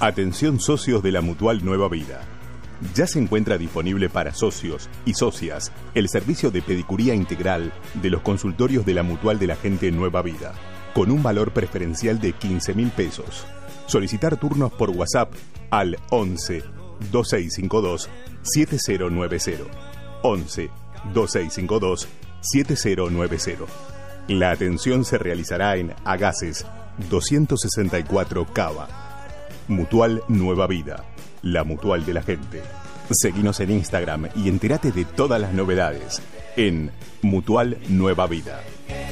Atención socios de la Mutual Nueva Vida. Ya se encuentra disponible para socios y socias el servicio de pedicuría integral de los consultorios de la Mutual de la Gente Nueva Vida, con un valor preferencial de 15.000 pesos. Solicitar turnos por WhatsApp al 11 2652 7090. 11 2652 7090. La atención se realizará en Agaces 264 Cava. Mutual Nueva Vida, la Mutual de la Gente. Seguinos en Instagram y entérate de todas las novedades en Mutual Nueva Vida.